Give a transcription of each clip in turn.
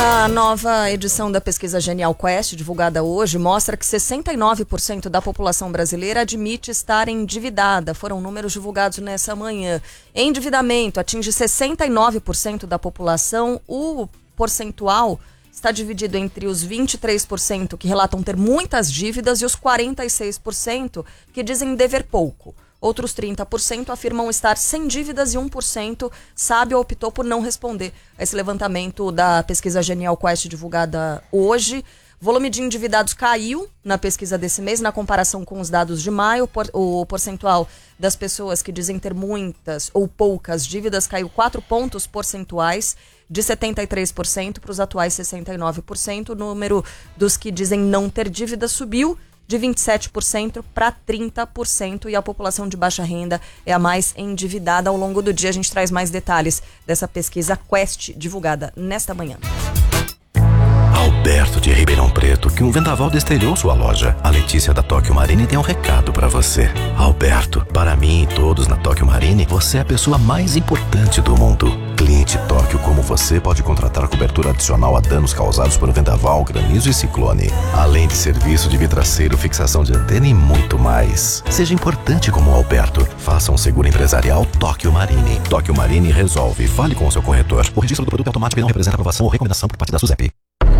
A nova edição da pesquisa Genial Quest, divulgada hoje, mostra que 69% da população brasileira admite estar endividada. Foram números divulgados nessa manhã. Endividamento atinge 69% da população. O percentual está dividido entre os 23% que relatam ter muitas dívidas e os 46% que dizem dever pouco. Outros 30% afirmam estar sem dívidas e 1% sabe ou optou por não responder a esse levantamento da pesquisa Genial Quest divulgada hoje. Volume de endividados caiu na pesquisa desse mês, na comparação com os dados de maio. O percentual das pessoas que dizem ter muitas ou poucas dívidas caiu 4 pontos percentuais, de 73% para os atuais 69%. O número dos que dizem não ter dívidas subiu de 27% para 30%, e a população de baixa renda é a mais endividada. Ao longo do dia a gente traz mais detalhes dessa pesquisa Quest divulgada nesta manhã. Alberto de Ribeirão Preto, que um vendaval destrelhou sua loja. A Letícia da Tóquio Marine tem um recado pra você. Alberto, para mim e todos na Tóquio Marine, você é a pessoa mais importante do mundo. Cliente Tóquio como você pode contratar cobertura adicional a danos causados por vendaval, granizo e ciclone. Além de serviço de vidraceiro, fixação de antena e muito mais. Seja importante como o Alberto. Faça um seguro empresarial Tóquio Marine. Tóquio Marine resolve. Fale com o seu corretor. O registro do produto é automático e não representa aprovação ou recomendação por parte da SUSEP.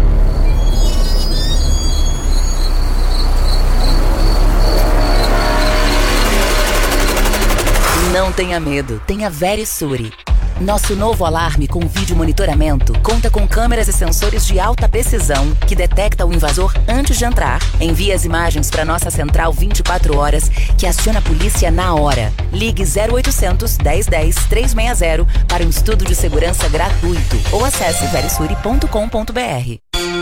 Não tenha medo, tenha Verisure. Nosso novo alarme com vídeo monitoramento conta com câmeras e sensores de alta precisão que detecta o invasor antes de entrar, envia as imagens para nossa central 24 horas, que aciona a polícia na hora. Ligue 0800 1010 360 para um estudo de segurança gratuito ou acesse verisure.com.br.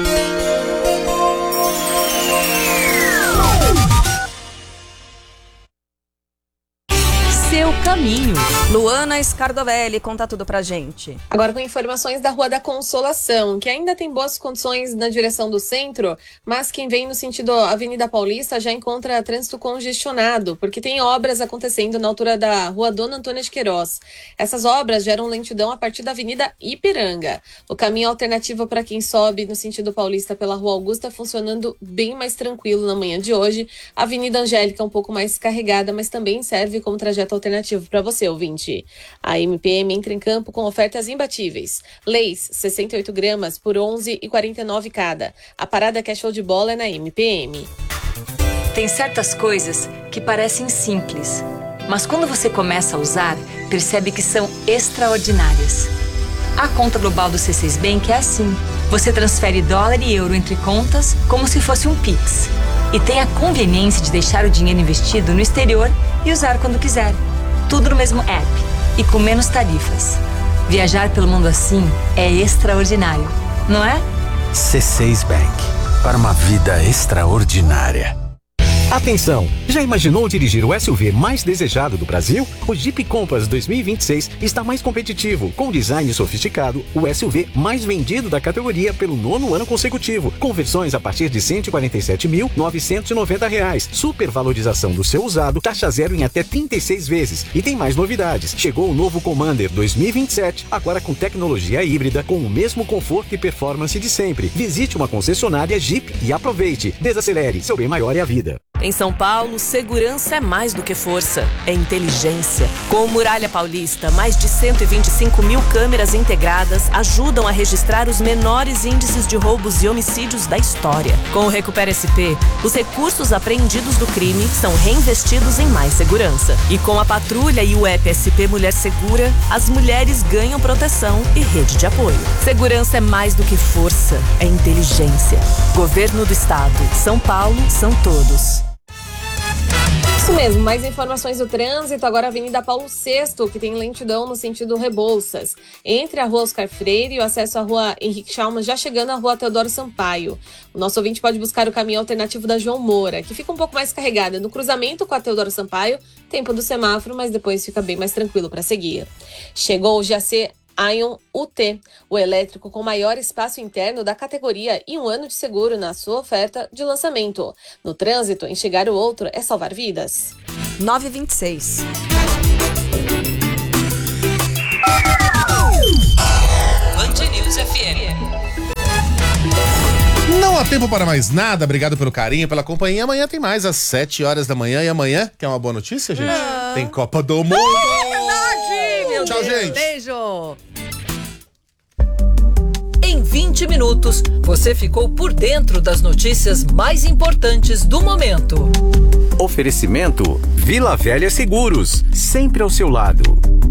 Seu caminho. Luana Scardovelli conta tudo pra gente. Agora com informações da Rua da Consolação, que ainda tem boas condições na direção do centro, mas quem vem no sentido Avenida Paulista já encontra trânsito congestionado, porque tem obras acontecendo na altura da Rua Dona Antônia de Queiroz. Essas obras geram lentidão a partir da Avenida Ipiranga. O caminho alternativo para quem sobe no sentido Paulista pela Rua Augusta funcionando bem mais tranquilo na manhã de hoje. A Avenida Angélica um pouco mais carregada, mas também serve como trajeto alternativo para você, ouvinte. A MPM entra em campo com ofertas imbatíveis. Leis, 68 gramas por R$ 11,49 cada. A parada que é show de bola é na MPM. Tem certas coisas que parecem simples, mas quando você começa a usar, percebe que são extraordinárias. A conta global do C6 Bank é assim. Você transfere dólar e euro entre contas como se fosse um Pix. E tem a conveniência de deixar o dinheiro investido no exterior e usar quando quiser. Tudo no mesmo app e com menos tarifas. Viajar pelo mundo assim é extraordinário, não é? C6 Bank. Para uma vida extraordinária. Atenção! Já imaginou dirigir o SUV mais desejado do Brasil? O Jeep Compass 2026 está mais competitivo, com design sofisticado, o SUV mais vendido da categoria pelo 9º ano consecutivo, com versões a partir de R$ 147.990. Supervalorização do seu usado, taxa zero em até 36 vezes. E tem mais novidades. Chegou o novo Commander 2027, agora com tecnologia híbrida, com o mesmo conforto e performance de sempre. Visite uma concessionária Jeep e aproveite. Desacelere, seu bem maior é a vida. Em São Paulo, segurança é mais do que força, é inteligência. Com o Muralha Paulista, mais de 125 mil câmeras integradas ajudam a registrar os menores índices de roubos e homicídios da história. Com o Recupera SP, os recursos apreendidos do crime são reinvestidos em mais segurança. E com a patrulha e o app SP Mulher Segura, as mulheres ganham proteção e rede de apoio. Segurança é mais do que força, é inteligência. Governo do Estado. São Paulo, são todos. Isso mesmo, mais informações do trânsito, agora a Avenida Paulo VI, que tem lentidão no sentido Rebouças. Entre a Rua Oscar Freire e o acesso à Rua Henrique Schalman, já chegando à Rua Teodoro Sampaio. O nosso ouvinte pode buscar o caminho alternativo da João Moura, que fica um pouco mais carregada no cruzamento com a Teodoro Sampaio, tempo do semáforo, mas depois fica bem mais tranquilo para seguir. Chegou o GAC Ion UT, o elétrico com maior espaço interno da categoria e 1 ano de seguro na sua oferta de lançamento. No trânsito, enxergar o outro é salvar vidas. 9h26. Band News FM. Não há tempo para mais nada. Obrigado pelo carinho, pela companhia. Amanhã tem mais, às 7 horas da manhã. E amanhã, que é uma boa notícia, gente? Tem Copa do Mundo! Verdade, meu Tchau, Deus. gente. Beijo. Em 20 minutos, você ficou por dentro das notícias mais importantes do momento. Oferecimento Vila Velha Seguros, sempre ao seu lado.